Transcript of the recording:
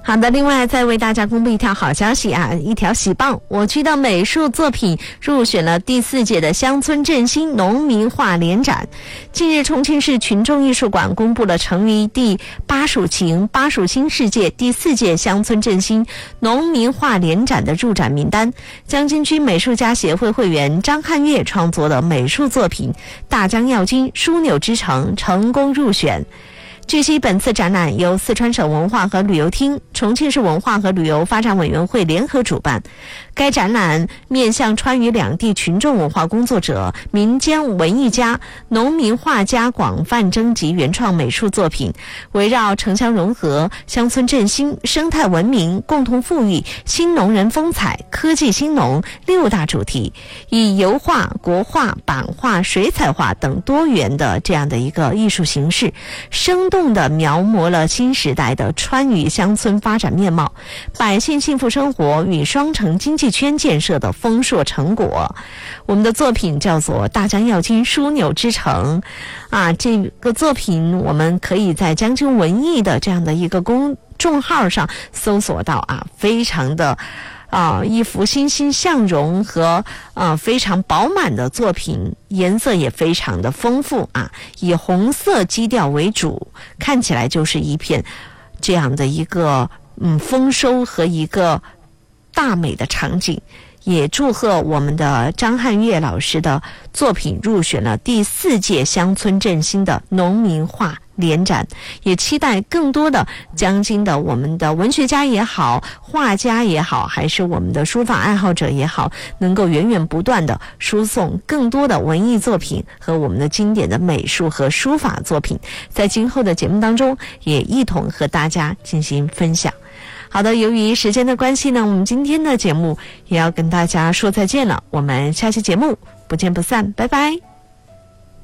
好的，另外再为大家公布一条好消息啊，一条喜报，我区的美术作品入选了第4届的乡村振兴农民画联展。近日，重庆市群众艺术馆公布了成立第巴蜀新世界第4届乡村振兴农民画联展的入展名单。江津区美术家协会会员张汉月创作的美术作品《大江要津枢纽之城》成功入选。据悉，本次展览由四川省文化和旅游厅、重庆市文化和旅游发展委员会联合主办。该展览面向川渝两地群众文化工作者、民间文艺家、农民画家广泛征集原创美术作品，围绕城乡融合、乡村振兴、生态文明、共同富裕、新农人风采、科技兴农6大主题，以油画、国画、版画、水彩画等多元的这样的一个艺术形式，生动地描摹了新时代的川渝乡村发展面貌，百姓幸福生活与双城经济圈建设的丰硕成果。我们的作品叫做《大江要津枢纽之城》啊，这个作品我们可以在江津文艺的这样的一个公众号上搜索到啊，非常的一幅欣欣向荣和非常饱满的作品，颜色也非常的丰富啊，以红色基调为主，看起来就是一片这样的一个丰收和一个大美的场景。也祝贺我们的张汉月老师的作品入选了第4届乡村振兴的农民画联展，也期待更多的江津的我们的文学家也好，画家也好，还是我们的书法爱好者也好，能够源源不断的输送更多的文艺作品和我们的经典的美术和书法作品，在今后的节目当中也一同和大家进行分享。好的，由于时间的关系呢，我们今天的节目也要跟大家说再见了，我们下期节目不见不散，拜拜。